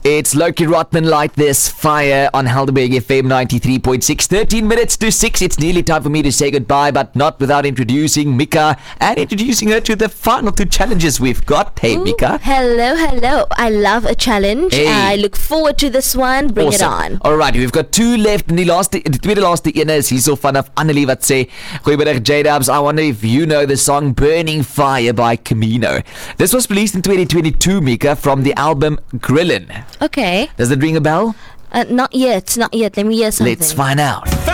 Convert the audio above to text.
It's Loki Rotman Light This Fire on Helderberg FM 93.6. 13 minutes to 6. It's nearly time for me to say goodbye, but not without introducing Mika and introducing her to the final two challenges we've got. Hey, Mika. Hello. I love a challenge. Hey. I look forward to this one. Bring it on. Alright, we've got two left. En die tweede laaste ene is hierso vanaf Annelie wat sê, Goeiemiddag J-Dubs, I wonder if you know the song Burning Fire by Camino. This was released in 2022, Mika, from the album Grillin'. Okay. Does it ring a bell? Not yet. Let me hear something. Let's find out.